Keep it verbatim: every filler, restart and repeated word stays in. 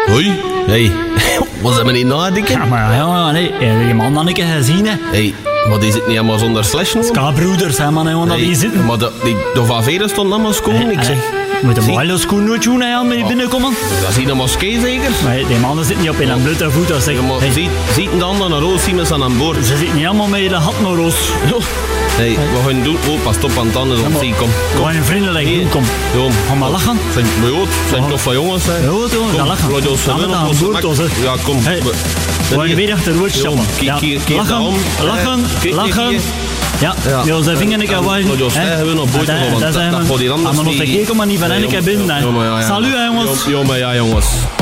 Hoi. Hey. Was dat niet nadenken? Ja, maar ja, nee. Heb je man dan een keer gezien, hè? Hey, wat is het niet allemaal zonder slashen? Ska-broeders, hè, man, jongen, dat Hey, die zitten. maar de, die, de Van Veren stond allemaal schoon, ik zeg. Je moet een mooie schoen nooit doen, hè, met die binnenkomen. Dat is hier een moskee zeker? Maar die mannen zitten niet op in een blote voet. Dat zeg, Ja, maar hey, ziet, ziet de anderen een roos zien met aan boord? ze zitten niet allemaal met de hat naar roos. Hey, we gaan doen. Oh, pas op aan het tanden, Ja, zie, kom. Gewoon een vriendelijk Hier. doen, kom. Kom. Ga maar lachen. Zijn, maar joh, zijn toch van jongens, hè? Ja, jongens, Kom, ga lachen. laat ons Gaan we verder dan op ons boord, gemak. hè? Ja, kom. Hey, We- we gaan hier. weer achteruit Jong, stappen. kijk, Ja, kijk, kijk lachen, daarom. lachen, Eh, kijk, lachen. kijk, Ja, Ja. ja, ze vingen ik aan Laat ons zeggen, we nog boord Dat- gaan, want dat dat- zijn dat we- gaat hier anders Ah, maar nog niet. een keer, kom maar niet van Nee, een keer binnen, hè. jongen, ja, ja. Salut, hè, jongens. Jongen, ja, jongens.